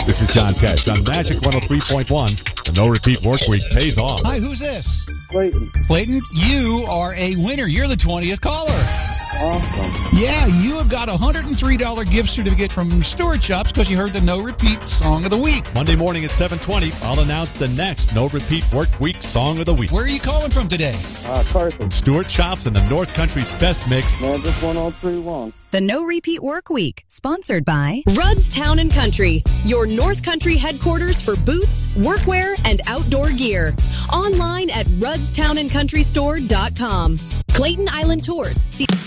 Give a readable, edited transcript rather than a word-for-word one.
This is John Tesh on Magic 103.1. The no repeat work week pays off. Hi, who's this? Clayton. Clayton, you are a winner. You're the 20th caller. Awesome. Yeah, you have got a $103 gift certificate from Stewart Shops because you heard the no repeat song of the week. Monday morning at 7:20, I'll announce the next no repeat work week song of the week. Where are you calling from today? Carson. Stewart Shops and the North Country's best mix. Magic 103.1. The No Repeat Work Week, sponsored by Rudd's Town & Country, your North Country headquarters for boots, workwear, and outdoor gear. Online at ruddstownandcountrystore.com. Clayton Island Tours.